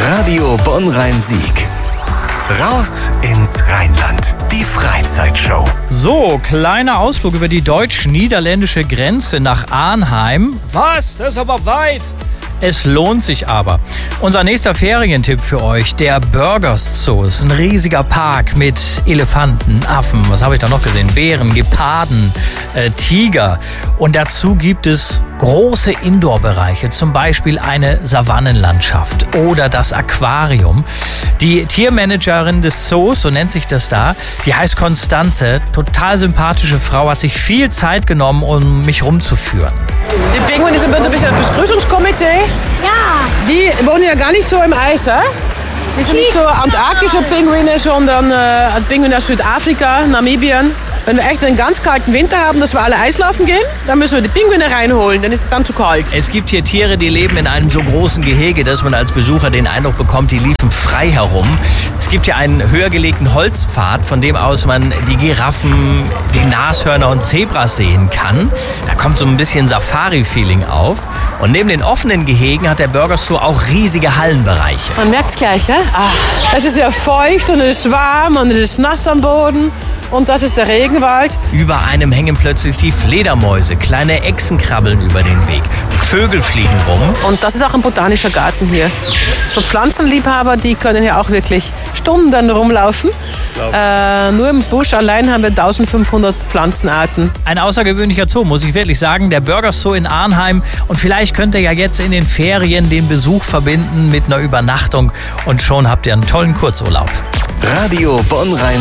Radio Bonn-Rhein-Sieg. Raus ins Rheinland. Die Freizeitshow. So, kleiner Ausflug über die deutsch-niederländische Grenze nach Arnheim. Was? Das ist aber weit. Es lohnt sich aber. Unser nächster Ferientipp für euch, der Burgers Zoo. Ist ein riesiger Park mit Elefanten, Affen, was habe ich da noch gesehen? Bären, Geparden, Tiger. Und dazu gibt es große Indoor-Bereiche, zum Beispiel eine Savannenlandschaft oder das Aquarium. Die Tiermanagerin des Zoos, so nennt sich das da, die heißt Konstanze, total sympathische Frau, hat sich viel Zeit genommen, um mich rumzuführen. Die Pinguine sind ein bisschen das Begrüßungskomitee. Ja. Die wohnen ja gar nicht so im Eis, hè? Die sind nicht so antarktische Pinguine, sondern Pinguine aus Südafrika, Namibien. Wenn wir echt einen ganz kalten Winter haben, dass wir alle Eislaufen gehen, dann müssen wir die Pinguine reinholen, dann ist es dann zu kalt. Es gibt hier Tiere, die leben in einem so großen Gehege, dass man als Besucher den Eindruck bekommt, die liefen frei herum. Es gibt hier einen höher gelegten Holzpfad, von dem aus man die Giraffen, die Nashörner und Zebras sehen kann. Da kommt so ein bisschen Safari-Feeling auf. Und neben den offenen Gehegen hat der Burgers Zoo auch riesige Hallenbereiche. Man merkt es gleich, hè? Es ist sehr feucht und es ist warm und es ist nass am Boden. Und das ist der Regenwald. Über einem hängen plötzlich die Fledermäuse. Kleine Echsen krabbeln über den Weg. Vögel fliegen rum. Und das ist auch ein botanischer Garten hier. So Pflanzenliebhaber, die können hier auch wirklich Stunden rumlaufen. Nur im Busch allein haben wir 1500 Pflanzenarten. Ein außergewöhnlicher Zoo, muss ich wirklich sagen. Der Burgers Zoo in Arnheim. Und vielleicht könnt ihr ja jetzt in den Ferien den Besuch verbinden mit einer Übernachtung. Und schon habt ihr einen tollen Kurzurlaub. Radio Bonn-Rhein-Sieg.